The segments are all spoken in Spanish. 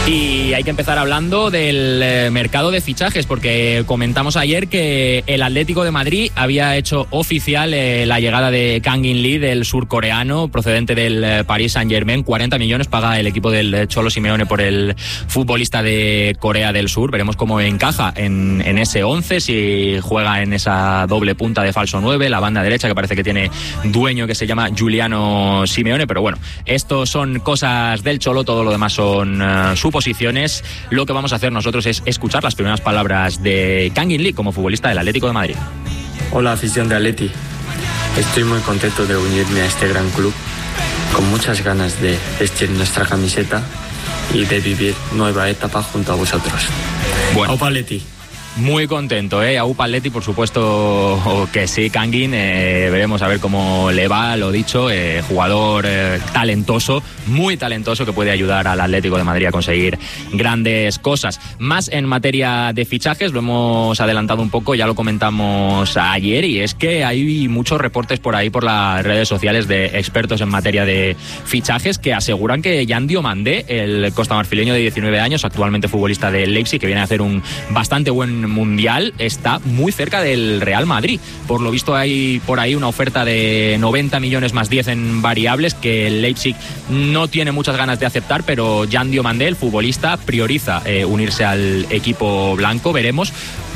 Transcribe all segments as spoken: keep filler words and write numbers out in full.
Y hay que empezar hablando del eh, mercado de fichajes, porque comentamos ayer que el Atlético de Madrid había hecho oficial eh, la llegada de Kang In Lee, del surcoreano procedente del eh, Paris Saint-Germain. cuarenta millones paga el equipo del Cholo Simeone por el futbolista de Corea del Sur. Veremos cómo encaja en, en ese once, si juega en esa doble punta de falso nueve, la banda derecha, que parece que tiene dueño que se llama Giuliano Simeone. Pero bueno, esto son cosas del Cholo, todo lo demás son uh, su posiciones. Lo que vamos a hacer nosotros es escuchar las primeras palabras de Kang In Lee como futbolista del Atlético de Madrid. Hola, afición de Atleti. Estoy muy contento de unirme a este gran club, con muchas ganas de vestir nuestra camiseta y de vivir nueva etapa junto a vosotros. Bueno, Opa Atleti. Muy contento, ¿eh? A Upa Atleti, por supuesto que sí, Kangin. Eh, veremos a ver cómo le va, lo dicho. Eh, jugador eh, talentoso, muy talentoso, que puede ayudar al Atlético de Madrid a conseguir grandes cosas. Más en materia de fichajes, lo hemos adelantado un poco, ya lo comentamos ayer, y es que hay muchos reportes por ahí, por las redes sociales, de expertos en materia de fichajes que aseguran que Yan Diomandé, el costamarfileño de diecinueve años, actualmente futbolista del Leipzig, que viene a hacer un bastante buen mundial, está muy cerca del Real Madrid. Por lo visto hay por ahí una oferta de noventa millones más diez en variables que el Leipzig no tiene muchas ganas de aceptar, pero Yan Diomandé, el futbolista, prioriza eh, unirse al equipo blanco. Veremos,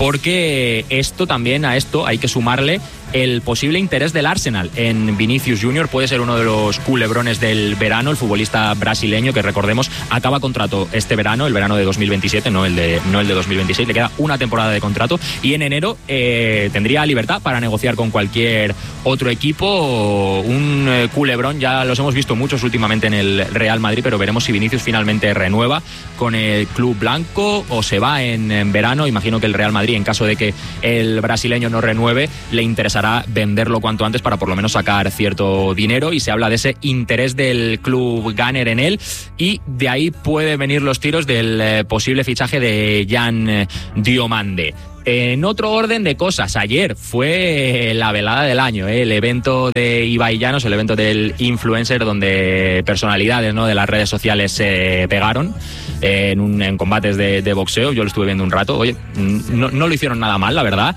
porque esto también, a esto hay que sumarle el posible interés del Arsenal en Vinicius Junior. Puede ser uno de los culebrones del verano. El futbolista brasileño, que recordemos acaba contrato este verano, el verano de dos mil veintisiete, no el de, no el de dos mil veintiséis, le queda una temporada de contrato y en enero eh, tendría libertad para negociar con cualquier otro equipo. Un eh, culebrón, ya los hemos visto muchos últimamente en el Real Madrid, pero veremos si Vinicius finalmente renueva con el club blanco o se va en, en verano. Imagino que el Real Madrid, en caso de que el brasileño no renueve, le interesará venderlo cuanto antes para por lo menos sacar cierto dinero, y se habla de ese interés del club Gunner en él, y de ahí pueden venir los tiros del eh, posible fichaje de Yan Diomandé. En otro orden de cosas, ayer fue la velada del año, ¿eh? El evento de Ibai Llanos, el evento del influencer, donde personalidades, ¿no?, de las redes sociales se pegaron eh, en, un, en combates de, de boxeo. Yo lo estuve viendo un rato. Oye, no, no lo hicieron nada mal, la verdad.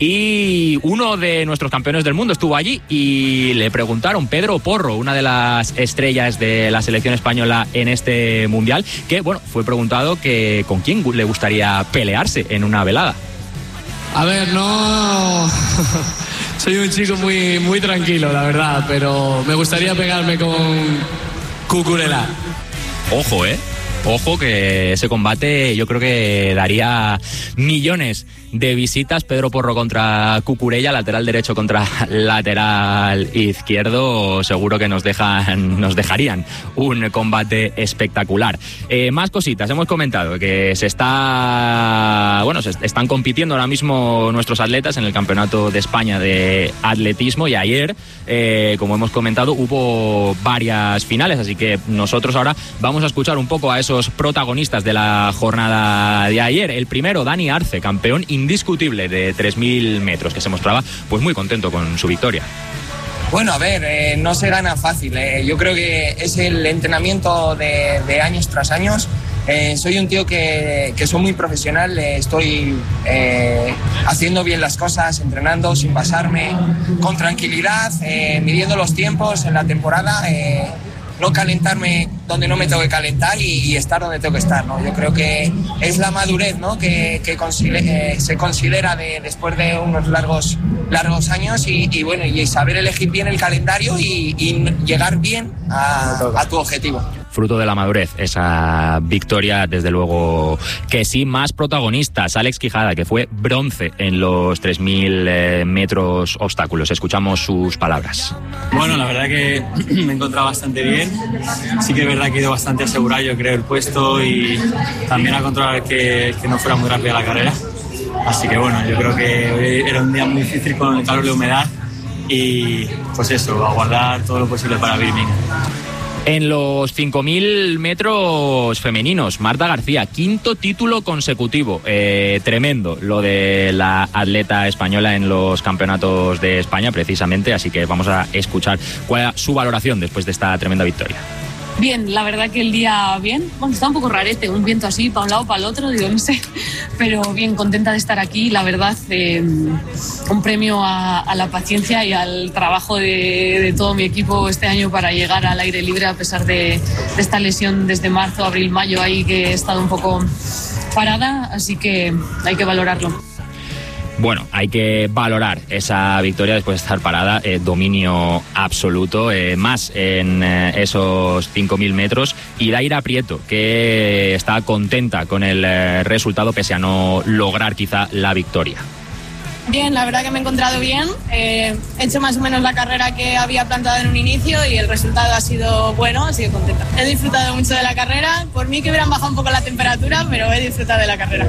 Y uno de nuestros campeones del mundo estuvo allí y le preguntaron, Pedro Porro, una de las estrellas de la selección española en este mundial, que bueno, fue preguntado que con quién le gustaría pelearse en una velada. A ver, no... Soy un chico muy, muy tranquilo, la verdad, pero me gustaría pegarme con Cucurella. Ojo, ¿eh? Ojo, que ese combate yo creo que daría millones de visitas. Pedro Porro contra Cucurella, lateral derecho contra lateral izquierdo. Seguro que nos dejan, nos dejarían un combate espectacular. Eh, más cositas. Hemos comentado que se está, bueno, se están compitiendo ahora mismo nuestros atletas en el Campeonato de España de Atletismo, y ayer, eh, como hemos comentado, hubo varias finales, así que nosotros ahora vamos a escuchar un poco a esos protagonistas de la jornada de ayer. El primero, Dani Arce, campeón indiscutible de tres mil metros, que se mostraba pues muy contento con su victoria. Bueno, a ver, eh, no se gana fácil. Eh. Yo creo que es el entrenamiento de, de años tras años. Eh, soy un tío que, que soy muy profesional, eh, estoy eh, haciendo bien las cosas, entrenando sin pasarme, con tranquilidad, eh, midiendo los tiempos en la temporada. Eh, no calentarme donde no me tengo que calentar y, y estar donde tengo que estar, ¿no? Yo creo que es la madurez, ¿no?, que, que considera, eh, se considera de, después de unos largos, largos años y, y, bueno, y saber elegir bien el calendario y, y llegar bien a, a tu objetivo. Fruto de la madurez, esa victoria, desde luego que sí. Más protagonistas, Alex Quijada, que fue bronce en los tres mil eh, metros obstáculos. Escuchamos sus palabras. Bueno, la verdad que me he encontrado bastante bien. Sí que es verdad que he ido bastante asegurado, yo creo, el puesto, y también a controlar que, que no fuera muy rápida la carrera. Así que bueno, yo creo que hoy era un día muy difícil con el calor y la humedad, y pues eso, aguardar todo lo posible para Birmingham. En los cinco mil metros femeninos, Marta García, quinto título consecutivo. Eh, tremendo lo de la atleta española en los campeonatos de España, precisamente. Así que vamos a escuchar cuál es su valoración después de esta tremenda victoria. Bien, la verdad que el día bien. Bueno, está un poco rarete, un viento así, para un lado, para el otro, digo, no sé. Pero bien, contenta de estar aquí. La verdad, eh, un premio a, a la paciencia y al trabajo de, de todo mi equipo este año para llegar al aire libre a pesar de, de esta lesión desde marzo, abril, mayo, ahí que he estado un poco parada. Así que hay que valorarlo. Bueno, hay que valorar esa victoria después de estar parada, eh, dominio absoluto, eh, más en eh, esos cinco mil metros. Y Daira Prieto, que está contenta con el eh, resultado pese a no lograr quizá la victoria. Bien, la verdad que me he encontrado bien, eh, he hecho más o menos la carrera que había planteado en un inicio y el resultado ha sido bueno, así que contenta. He disfrutado mucho de la carrera, por mí que hubieran bajado un poco la temperatura, pero he disfrutado de la carrera.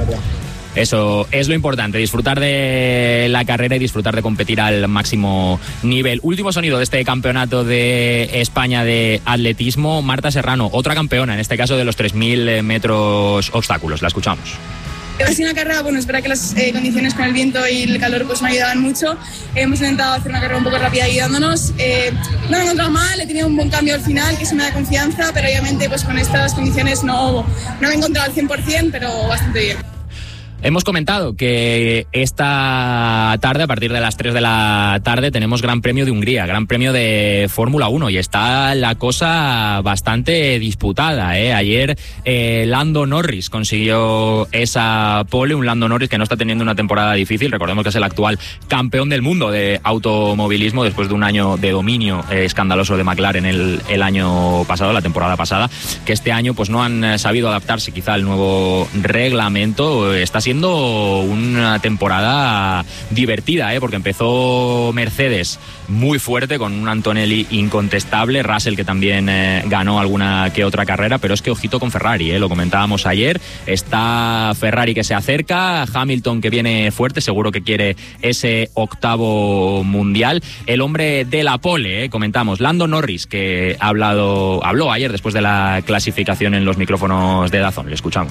Eso es lo importante, disfrutar de la carrera y disfrutar de competir al máximo nivel. Último sonido de este campeonato de España de atletismo, Marta Serrano, otra campeona, en este caso de los tres mil metros obstáculos. La escuchamos. Ha sido una carrera, bueno, es verdad que las eh, condiciones con el viento y el calor pues me ayudaban mucho. Hemos intentado hacer una carrera un poco rápida guiándonos. Eh, no me he encontrado mal, he tenido un buen cambio al final, que eso me da confianza, pero obviamente pues con estas condiciones no, no me he encontrado al cien por ciento, pero bastante bien. Hemos comentado que esta tarde, a partir de las tres de la tarde, tenemos Gran Premio de Hungría, Gran Premio de Fórmula uno, y está la cosa bastante disputada, ¿eh? Ayer eh, Lando Norris consiguió esa pole, un Lando Norris que no está teniendo una temporada difícil. Recordemos que es el actual campeón del mundo de automovilismo después de un año de dominio eh, escandaloso de McLaren el, el año pasado, la temporada pasada, que este año pues no han sabido adaptarse quizá al nuevo reglamento. Está siendo una temporada divertida, ¿eh? Porque empezó Mercedes muy fuerte con un Antonelli incontestable, Russell que también eh, ganó alguna que otra carrera, pero es que ojito con Ferrari, ¿eh? Lo comentábamos ayer, está Ferrari que se acerca, Hamilton que viene fuerte, seguro que quiere ese octavo mundial, el hombre de la pole, ¿eh? Comentamos, Lando Norris, que ha hablado, habló ayer después de la clasificación en los micrófonos de DAZN, le escuchamos.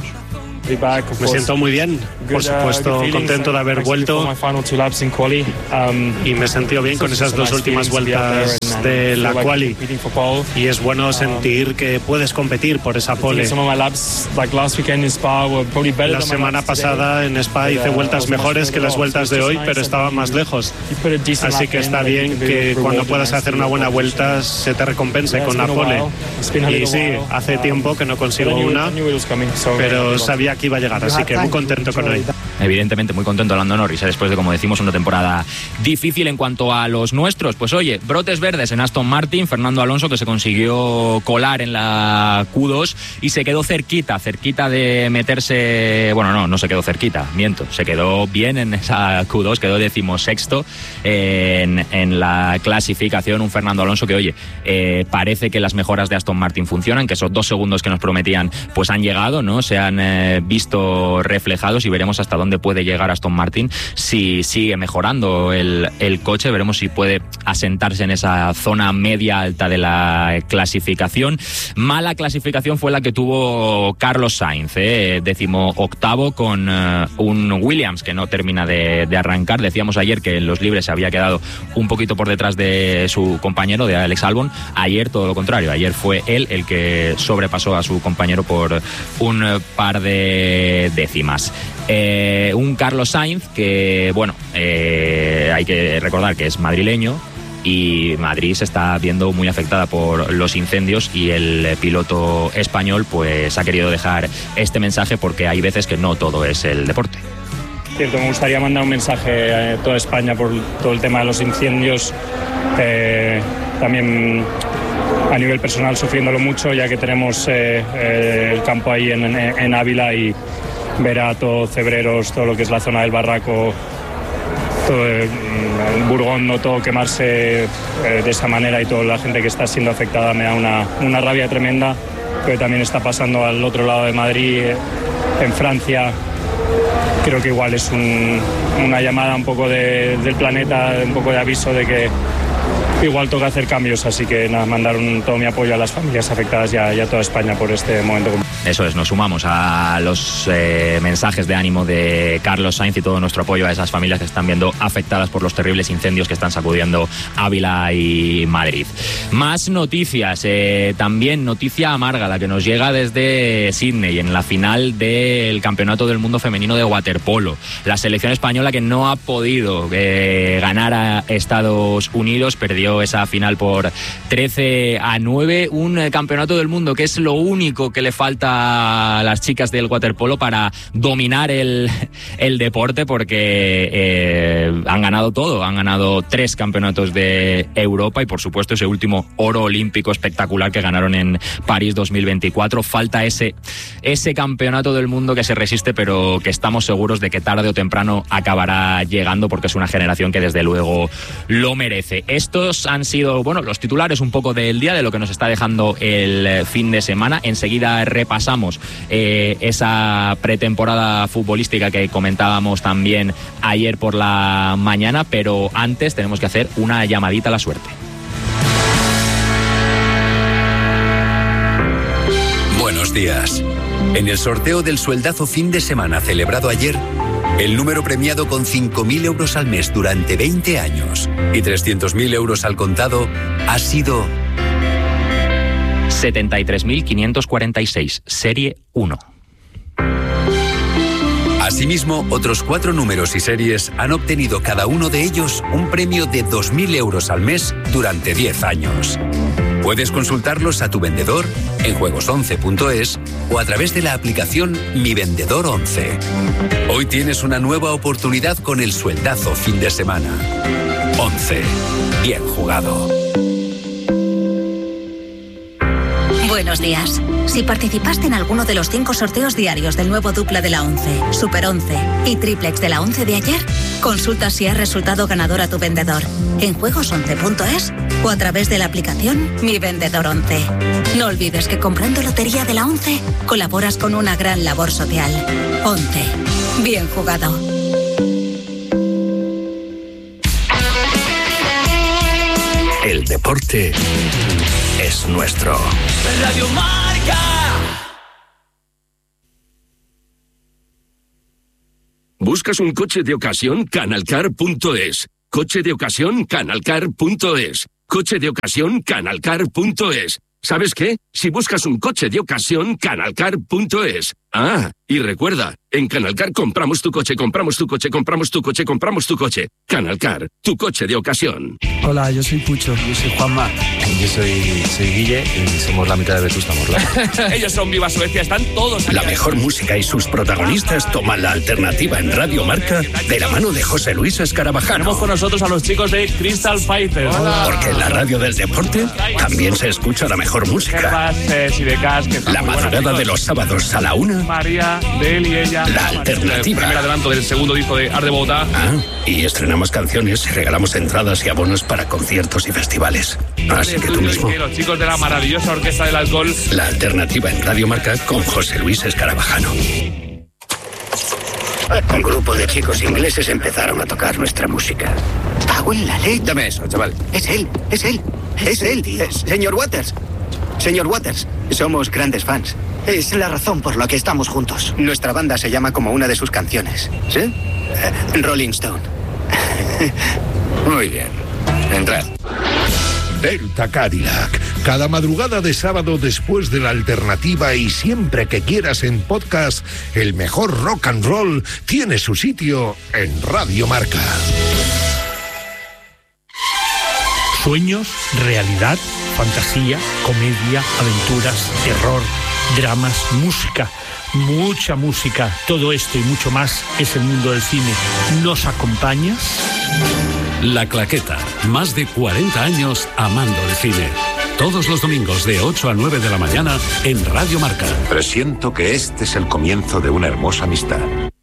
Me siento muy bien, por supuesto contento de haber vuelto y me he sentido bien con esas dos últimas vueltas de la quali, y es bueno sentir que puedes competir por esa pole. La semana pasada en Spa hice vueltas mejores que las vueltas de hoy, pero estaba más lejos, así que está bien que cuando puedas hacer una buena vuelta se te recompense con la pole. Y sí, hace tiempo que no consigo una, pero sabía que iba a llegar, así que muy contento con hoy. Evidentemente muy contento Lando Norris, ¿eh? Después de, como decimos, una temporada difícil. En cuanto a los nuestros, pues oye, brotes verdes en Aston Martin, Fernando Alonso que se consiguió colar en la Q dos y se quedó cerquita, cerquita de meterse, bueno no, no se quedó cerquita, miento, se quedó bien en esa Q dos, quedó decimosexto en, en la clasificación, un Fernando Alonso que oye, eh, parece que las mejoras de Aston Martin funcionan, que esos dos segundos que nos prometían pues han llegado, ¿no? Se han eh, visto reflejados y veremos hasta dónde puede llegar Aston Martin si sigue mejorando el, el coche, veremos si puede asentarse en esa zona media alta de la clasificación. Mala clasificación fue la que tuvo Carlos Sainz, eh, décimo octavo con uh, un Williams que no termina de, de arrancar. Decíamos ayer que en los libres se había quedado un poquito por detrás de su compañero, de Alex Albon. Ayer todo lo contrario, ayer fue él el que sobrepasó a su compañero por un par de décimas. Eh, un Carlos Sainz que, bueno, eh, hay que recordar que es madrileño y Madrid se está viendo muy afectada por los incendios y el piloto español pues ha querido dejar este mensaje porque hay veces que no todo es el deporte. Cierto, me gustaría mandar un mensaje a toda España por todo el tema de los incendios, eh, también a nivel personal sufriéndolo mucho, ya que tenemos eh, eh, el campo ahí en, en, en Ávila y ver a todo Cebreros, todo lo que es la zona del Barraco, todo el Burgón, no todo quemarse eh, de esa manera, y toda la gente que está siendo afectada me da una, una rabia tremenda, pero también está pasando al otro lado de Madrid, eh, en Francia. Creo que igual es un, una llamada un poco de, del planeta, un poco de aviso de que igual toca hacer cambios, así que nada, mandar un, todo mi apoyo a las familias afectadas y a, y a toda España por este momento. Eso es, nos sumamos a los eh, mensajes de ánimo de Carlos Sainz y todo nuestro apoyo a esas familias que están viendo afectadas por los terribles incendios que están sacudiendo Ávila y Madrid. Más noticias, eh, también noticia amarga, la que nos llega desde Sydney en la final del Campeonato del Mundo Femenino de waterpolo. La selección española, que no ha podido eh, ganar a Estados Unidos, perdió esa final por trece a nueve, un eh, Campeonato del Mundo que es lo único que le falta a las chicas del waterpolo para dominar el, el deporte, porque eh, han ganado todo, han ganado tres campeonatos de Europa y por supuesto ese último oro olímpico espectacular que ganaron en París dos mil veinticuatro. Falta ese, ese campeonato del mundo que se resiste, pero que estamos seguros de que tarde o temprano acabará llegando, porque es una generación que desde luego lo merece. Estos han sido, bueno, los titulares un poco del día, de lo que nos está dejando el fin de semana. Enseguida repasamos eh, esa pretemporada futbolística que comentábamos también ayer por la mañana, pero antes tenemos que hacer una llamadita a la suerte. Buenos días. En el sorteo del sueldazo fin de semana celebrado ayer, el número premiado con cinco mil euros al mes durante veinte años y trescientos mil euros al contado ha sido setenta y tres mil quinientos cuarenta y seis, serie uno. Asimismo, otros cuatro números y series han obtenido cada uno de ellos un premio de dos mil euros al mes durante diez años. Puedes consultarlos a tu vendedor en juegos once punto es o a través de la aplicación Mi Vendedor once. Hoy tienes una nueva oportunidad con el sueldazo fin de semana. once. Bien jugado. Buenos días. Si participaste en alguno de los cinco sorteos diarios del nuevo dupla de la once, Super once y Triplex de la once de ayer, consulta si has resultado ganador a tu vendedor en juegos once punto es o a través de la aplicación Mi Vendedor once. No olvides que comprando lotería de la once colaboras con una gran labor social. once. Bien jugado. El deporte es nuestro. Radio Marca. ¿Buscas un coche de ocasión? Canalcar punto es. Coche de ocasión, Canalcar punto es. Coche de ocasión, Canalcar punto es. ¿Sabes qué? Si buscas un coche de ocasión, Canalcar punto es. Ah, y recuerda, en Canalcar compramos tu coche, compramos tu coche, compramos tu coche, compramos tu coche. Canalcar, tu coche de ocasión. Hola, yo soy Pucho. Yo soy Juanma. Yo soy, soy Guille y somos la mitad de Vetusta Morla. Ellos son Viva Suecia, están todos aquí. La mejor música y sus protagonistas toman la alternativa en Radio Marca de la mano de José Luis Escarabajano. Tenemos con nosotros a los chicos de Crystal Fighters. Hola. Porque en la radio del deporte también se escucha la mejor música. La madrugada de los sábados a la una. María, de él y ella. La alternativa. El primer adelanto del segundo disco de Arde Bogotá. Ah, y estrenamos canciones y regalamos entradas y abonos para conciertos y festivales. Así que tú mismo. Los chicos de la maravillosa Orquesta del Alcohol. La alternativa en Radio Marca con José Luis Escarabajano. Un grupo de chicos ingleses empezaron a tocar nuestra música. ¡Cago en la leche! Dame eso, chaval. Es él, es él, es él, tío. Señor Waters. Señor Waters, somos grandes fans. Es la razón por la que estamos juntos. Nuestra banda se llama como una de sus canciones. ¿Sí? Uh, Rolling Stone. Muy bien. Entrad. Delta Cadillac. Cada madrugada de sábado después de la alternativa y siempre que quieras en podcast, el mejor rock and roll tiene su sitio en Radio Marca. Sueños, realidad, fantasía, comedia, aventuras, terror, dramas, música, mucha música. Todo esto y mucho más es el mundo del cine. ¿Nos acompañas? La Claqueta, más de cuarenta años amando el cine. Todos los domingos de ocho a nueve de la mañana en Radio Marca. Presiento que este es el comienzo de una hermosa amistad.